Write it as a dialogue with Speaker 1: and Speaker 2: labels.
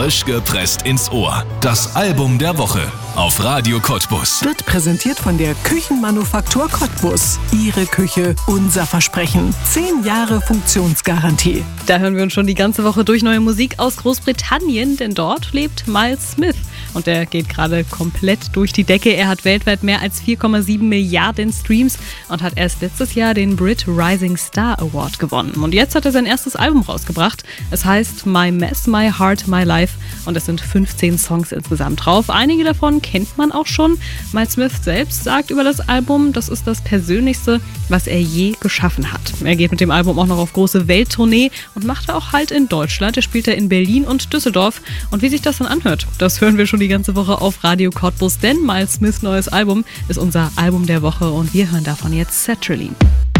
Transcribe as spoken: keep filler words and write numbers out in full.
Speaker 1: Frisch gepresst ins Ohr. Das Album der Woche auf Radio Cottbus.
Speaker 2: Wird präsentiert von der Küchenmanufaktur Cottbus. Ihre Küche, unser Versprechen. Zehn Jahre Funktionsgarantie.
Speaker 3: Da hören wir uns schon die ganze Woche durch neue Musik aus Großbritannien, denn dort lebt Miles Smith. Und der geht gerade komplett durch die Decke. Er hat weltweit mehr als vier Komma sieben Milliarden Streams und hat erst letztes Jahr den Brit Rising Star Award gewonnen. Und jetzt hat er sein erstes Album rausgebracht. Es heißt My Mess, My Heart, My Life und es sind fünfzehn Songs insgesamt drauf. Einige davon kennt man auch schon. Miles Smith selbst sagt über das Album, das ist das Persönlichste, was er je geschaffen hat. Er geht mit dem Album auch noch auf große Welttournee und macht auch Halt in Deutschland. Er spielt er in Berlin und Düsseldorf. Und wie sich das dann anhört, das hören wir schon die ganze Woche auf Radio Cottbus, denn Miles Smiths neues Album ist unser Album der Woche und wir hören davon jetzt Sertraline.